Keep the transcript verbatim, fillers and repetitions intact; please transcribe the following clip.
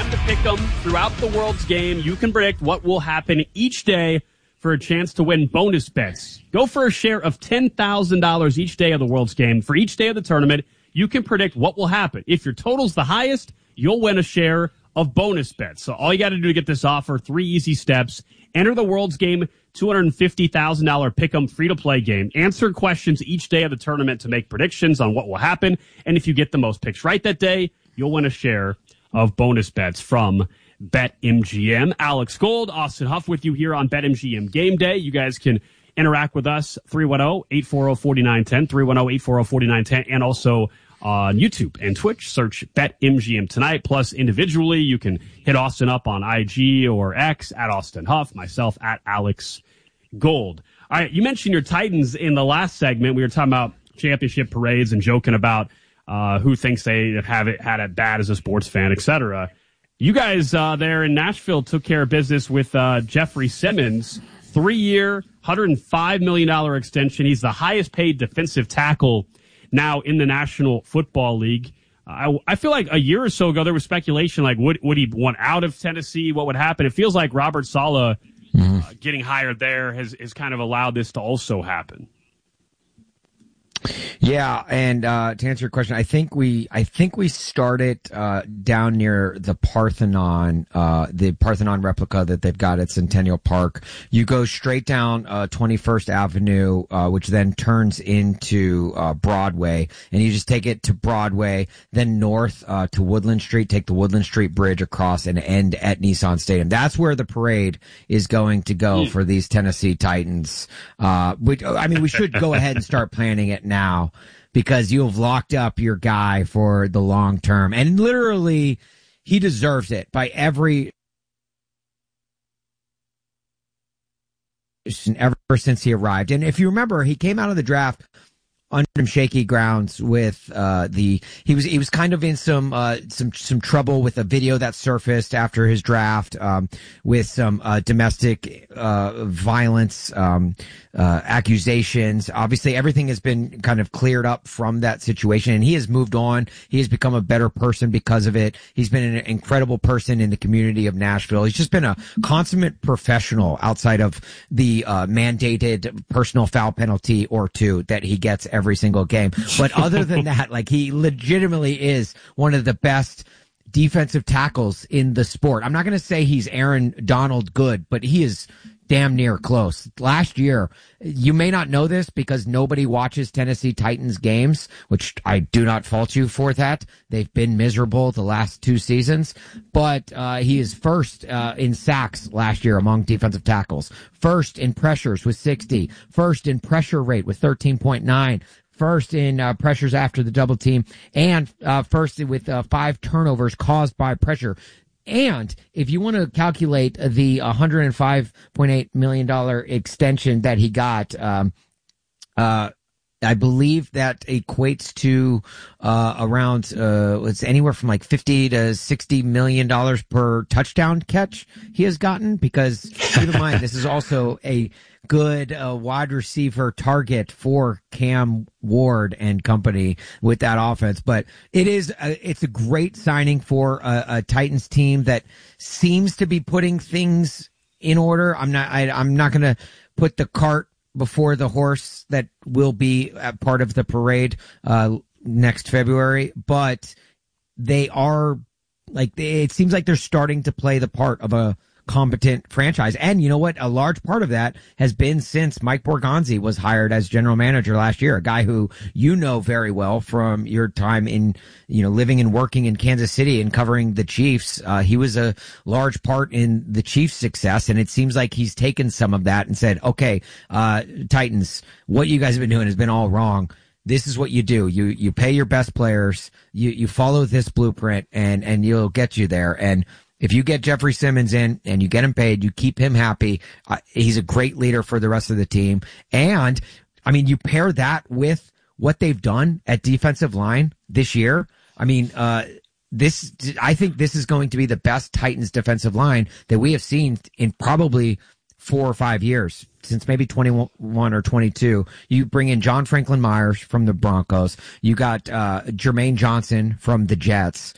time to pick them throughout the world's game. You can predict what will happen each day for a chance to win bonus bets. Go for a share of ten thousand dollars each day of the world's game. For each day of the tournament, you can predict what will happen. If your total's the highest, you'll win a share of bonus bets. So all you got to do to get this offer, three easy steps. Enter the world's game two hundred fifty thousand dollars pick'em free-to-play game. Answer questions each day of the tournament to make predictions on what will happen. And if you get the most picks right that day, you'll win a share of bonus bets from BetMGM. Alex Gold, Austin Huff with you here on BetMGM Game Day. You guys can interact with us, three one zero, eight four zero, four nine one zero, three one zero, eight four zero, four nine one zero, and also on YouTube and Twitch. Search BetMGM Tonight. Plus, individually, you can hit Austin up on I G or X at Austin Huff, myself at Alex Gold. All right, you mentioned your Titans in the last segment. We were talking about championship parades and joking about uh, who thinks they have it had it bad as a sports fan, et cetera. You guys uh, there in Nashville took care of business with uh, Jeffrey Simmons, three-year, one hundred five million dollars extension. He's the highest-paid defensive tackle now in the National Football League. Uh, I, I feel like a year or so ago there was speculation like would would he want out of Tennessee? What would happen? It feels like Robert Saleh mm-hmm. uh, getting hired there has, has kind of allowed this to also happen. Yeah, and uh, to answer your question, I think we I think we started uh, down near the Parthenon, uh, the Parthenon replica that they've got at Centennial Park. You go straight down uh, twenty-first Avenue, uh, which then turns into uh, Broadway, and you just take it to Broadway, then north uh, to Woodland Street, take the Woodland Street Bridge across, and end at Nissan Stadium. That's where the parade is going to go mm. for these Tennessee Titans. Uh, we, I mean, we should go ahead and start planning it now, because you've locked up your guy for the long term. And literally, he deserves it by every ever since he arrived. And if you remember, he came out of the draft under some shaky grounds with uh the he was he was kind of in some uh some some trouble with a video that surfaced after his draft um with some uh domestic uh violence um uh accusations. Obviously everything has been kind of cleared up from that situation, and he has moved on. He has become a better person because of it. He's been an incredible person in the community of Nashville. He's just been a consummate professional outside of the uh mandated personal foul penalty or two that he gets every single game. But other than that, like, he legitimately is one of the best defensive tackles in the sport. I'm not going to say he's Aaron Donald good, but he is damn near close. Last year, you may not know this because nobody watches Tennessee Titans games, which I do not fault you for that. They've been miserable the last two seasons, but uh, he is first uh, in sacks last year among defensive tackles, first in pressures with sixty, first in pressure rate with thirteen point nine, first in uh, pressures after the double team, and uh, first with uh, five turnovers caused by pressure. And if you want to calculate the one hundred five point eight million dollars extension that he got, um, uh, I believe that equates to uh, around uh, it's anywhere from like fifty to sixty million dollars per touchdown catch he has gotten. Because keep in mind, this is also a good uh, wide receiver target for Cam Ward and company with that offense. But it is a, it's a great signing for a, a Titans team that seems to be putting things in order. I'm not I, I'm not going to put the cart before the horse that will be a part of the parade uh, next February, but they are like they, it seems like they're starting to play the part of a competent franchise. And you know what? A large part of that has been since Mike Borgonzi was hired as general manager last year, a guy who you know very well from your time in, you know, living and working in Kansas City and covering the Chiefs. Uh, he was a large part in the Chiefs' success, and it seems like he's taken some of that and said, okay, uh, Titans, what you guys have been doing has been all wrong. This is what you do. You, you pay your best players. You, you follow this blueprint, and, and you'll get you there. And if you get Jeffrey Simmons in and you get him paid, you keep him happy. Uh, he's a great leader for the rest of the team. And I mean, you pair that with what they've done at defensive line this year. I mean, uh, this, I think this is going to be the best Titans defensive line that we have seen in probably four or five years, since maybe twenty-one or twenty-two. You bring in John Franklin Myers from the Broncos. You got uh Jermaine Johnson from the Jets.